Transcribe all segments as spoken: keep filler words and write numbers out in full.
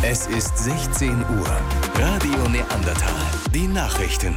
Es ist sechzehn Uhr. Radio Neandertal. Die Nachrichten.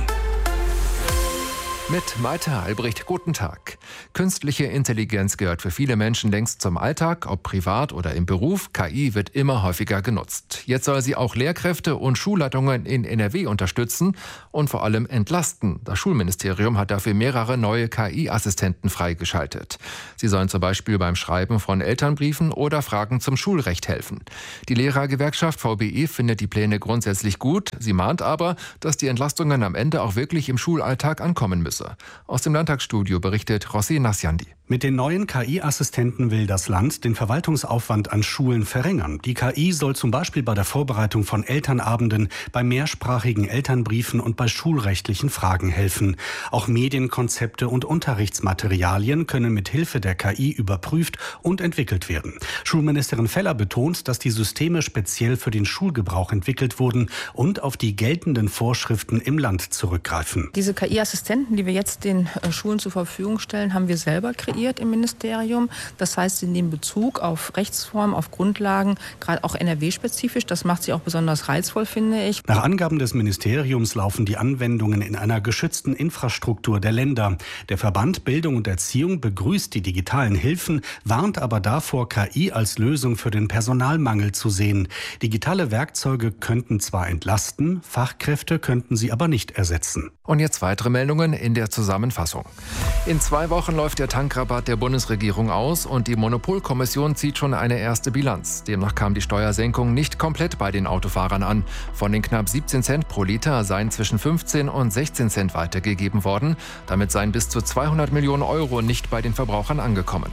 Mit Malte Albrecht, guten Tag. Künstliche Intelligenz gehört für viele Menschen längst zum Alltag, ob privat oder im Beruf. K I wird immer häufiger genutzt. Jetzt soll sie auch Lehrkräfte und Schulleitungen in N R W unterstützen und vor allem entlasten. Das Schulministerium hat dafür mehrere neue K I-Assistenten freigeschaltet. Sie sollen zum Beispiel beim Schreiben von Elternbriefen oder Fragen zum Schulrecht helfen. Die Lehrergewerkschaft V B E findet die Pläne grundsätzlich gut. Sie mahnt aber, dass die Entlastungen am Ende auch wirklich im Schulalltag ankommen müssen. Aus dem Landtagsstudio berichtet José Nassiandi. Mit den neuen K I-Assistenten will das Land den Verwaltungsaufwand an Schulen verringern. Die K I soll zum Beispiel bei der Vorbereitung von Elternabenden, bei mehrsprachigen Elternbriefen und bei schulrechtlichen Fragen helfen. Auch Medienkonzepte und Unterrichtsmaterialien können mit Hilfe der K I überprüft und entwickelt werden. Schulministerin Feller betont, dass die Systeme speziell für den Schulgebrauch entwickelt wurden und auf die geltenden Vorschriften im Land zurückgreifen. Diese K I-Assistenten, die wir jetzt den Schulen zur Verfügung stellen, haben wir selber kreiert im Ministerium. Das heißt, sie nehmen Bezug auf Rechtsformen, auf Grundlagen, gerade auch N R W-spezifisch. Das macht sie auch besonders reizvoll, finde ich. Nach Angaben des Ministeriums laufen die Anwendungen in einer geschützten Infrastruktur der Länder. Der Verband Bildung und Erziehung begrüßt die digitalen Hilfen, warnt aber davor, K I als Lösung für den Personalmangel zu sehen. Digitale Werkzeuge könnten zwar entlasten, Fachkräfte könnten sie aber nicht ersetzen. Und jetzt weitere Meldungen in der Zusammenfassung. In zwei Wochen läuft der Tankrabatt der Bundesregierung aus und die Monopolkommission zieht schon eine erste Bilanz. Demnach kam die Steuersenkung nicht komplett bei den Autofahrern an. Von den knapp siebzehn Cent pro Liter seien zwischen fünfzehn und sechzehn Cent weitergegeben worden. Damit seien bis zu zweihundert Millionen Euro nicht bei den Verbrauchern angekommen.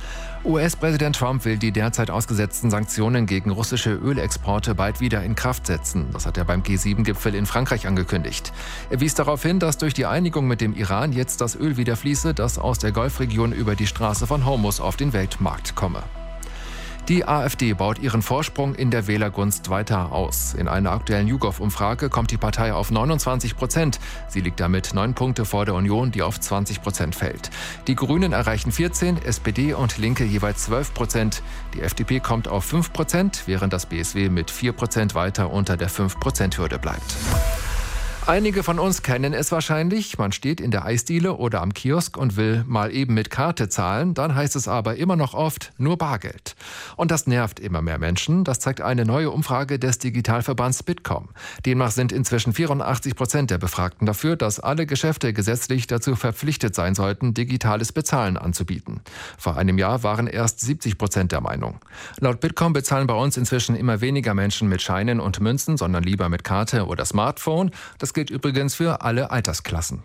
U S-Präsident Trump will die derzeit ausgesetzten Sanktionen gegen russische Ölexporte bald wieder in Kraft setzen. Das hat er beim G sieben Gipfel in Frankreich angekündigt. Er wies darauf hin, dass durch die Einigung mit dem Iran jetzt das Öl wieder fließe, das aus der Golfregion über die Straße von Hormuz auf den Weltmarkt komme. Die AfD baut ihren Vorsprung in der Wählergunst weiter aus. In einer aktuellen YouGov-Umfrage kommt die Partei auf neunundzwanzig Prozent. Sie liegt damit neun Punkte vor der Union, die auf zwanzig Prozent fällt. Die Grünen erreichen vierzehn, S P D und Linke jeweils zwölf Prozent. Die F D P kommt auf fünf Prozent, während das B S W mit vier Prozent weiter unter der fünf Prozent Hürde bleibt. Einige von uns kennen es wahrscheinlich. Man steht in der Eisdiele oder am Kiosk und will mal eben mit Karte zahlen. Dann heißt es aber immer noch oft nur Bargeld. Und das nervt immer mehr Menschen. Das zeigt eine neue Umfrage des Digitalverbands Bitkom. Demnach sind inzwischen vierundachtzig Prozent der Befragten dafür, dass alle Geschäfte gesetzlich dazu verpflichtet sein sollten, digitales Bezahlen anzubieten. Vor einem Jahr waren erst siebzig Prozent der Meinung. Laut Bitkom bezahlen bei uns inzwischen immer weniger Menschen mit Scheinen und Münzen, sondern lieber mit Karte oder Smartphone. Das gilt übrigens für alle Altersklassen.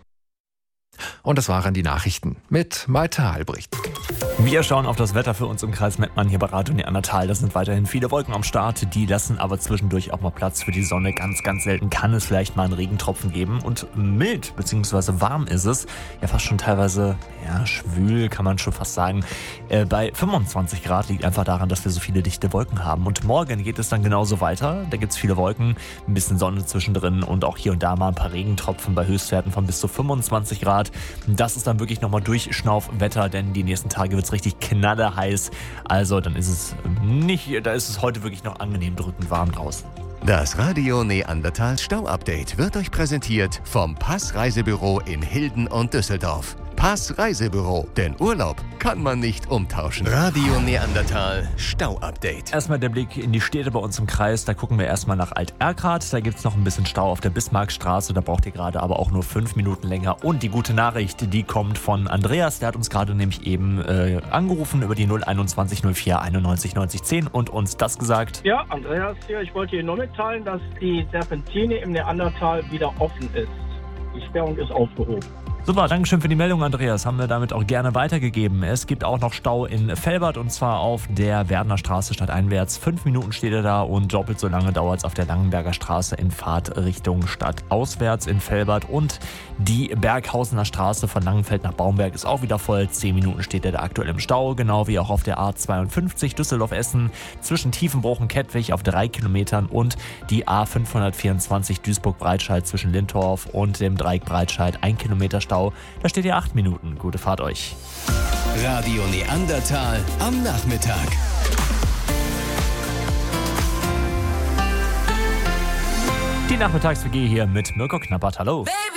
Und das waren die Nachrichten mit Malte Albrecht. Wir schauen auf das Wetter für uns im Kreis Mettmann hier bei Radio Neandertal. Da sind weiterhin viele Wolken am Start, die lassen aber zwischendurch auch mal Platz für die Sonne. Ganz, ganz selten kann es vielleicht mal einen Regentropfen geben. Und mild bzw. warm ist es, ja fast schon teilweise ja, schwül, kann man schon fast sagen. Äh, bei fünfundzwanzig Grad liegt einfach daran, dass wir so viele dichte Wolken haben. Und morgen geht es dann genauso weiter. Da gibt es viele Wolken, ein bisschen Sonne zwischendrin und auch hier und da mal ein paar Regentropfen bei Höchstwerten von bis zu fünfundzwanzig Grad. Das ist dann wirklich nochmal Durchschnaufwetter, denn die nächsten Tage wird es richtig knallerheiß. Also dann ist es nicht, da ist es heute wirklich noch angenehm drückend warm draußen. Das Radio Neandertal Stau-Update wird euch präsentiert vom Pass-Reisebüro in Hilden und Düsseldorf. Pass-Reisebüro, denn Urlaub kann man nicht umtauschen. Radio Neandertal Stau-Update. Erstmal der Blick in die Städte bei uns im Kreis. Da gucken wir erstmal nach Alt-Erkrath. Da gibt es noch ein bisschen Stau auf der Bismarckstraße. Da braucht ihr gerade aber auch nur fünf Minuten länger. Und die gute Nachricht, die kommt von Andreas. Der hat uns gerade nämlich eben äh, angerufen über die null einundzwanzig null vier einundneunzig neunzig zehn und uns das gesagt. Ja, Andreas hier. Ich wollte Ihnen nur mitteilen, dass die Serpentine im Neandertal wieder offen ist. Die Sperrung ist aufgehoben. Super, Dankeschön für die Meldung, Andreas. Haben wir damit auch gerne weitergegeben. Es gibt auch noch Stau in Velbert und zwar auf der Werdener Straße stadteinwärts. Fünf Minuten steht er da und doppelt so lange dauert es auf der Langenberger Straße in Fahrtrichtung stadtauswärts in Velbert. Und die Berghausener Straße von Langenfeld nach Baumberg ist auch wieder voll. Zehn Minuten steht er da aktuell im Stau, genau wie auch auf der A zweiundfünfzig Düsseldorf-Essen zwischen Tiefenbruch und Kettwig auf drei Kilometern und die A fünfhundertvierundzwanzig Duisburg-Breitscheid zwischen Lintorf und dem Dreieck Breitscheid ein Kilometer Stau. Da steht ihr acht Minuten. Gute Fahrt euch. Radio Neandertal am Nachmittag. Die Nachmittags-W G hier mit Mirko Knappert. Hallo. Baby.